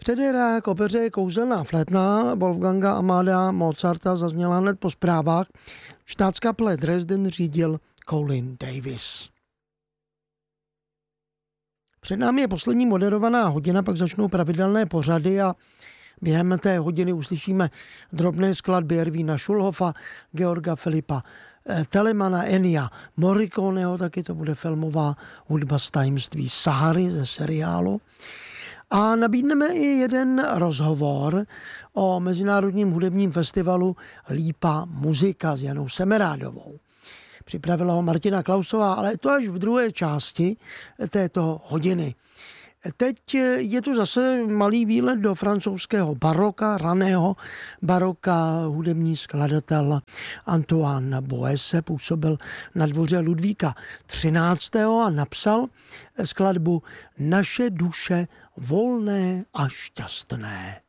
Předehra k opeře Kouzelná flétna Wolfganga Amadea Mozarta zazněla hned po zprávách. Staatskapelle Dresden řídil Colin Davis. Před námi je poslední moderovaná hodina, pak začnou pravidelné pořady a během té hodiny uslyšíme drobné skladby Ervína Schulhofa, Georga Filipa Telemana, Ennia Morriconeho, taky to bude filmová hudba z Tajemství Sahary ze seriálu. A nabídneme i jeden rozhovor o Mezinárodním hudebním festivalu Lípa muzika s Janou Semerádovou. Připravila ho Martina Klausová, ale to až v druhé části této hodiny. Teď je tu zase malý výlet do francouzského baroka, raného baroka. Hudební skladatel Antoine Boesse působil na dvoře Ludvíka XIII. A napsal skladbu Naše duše volné a šťastné.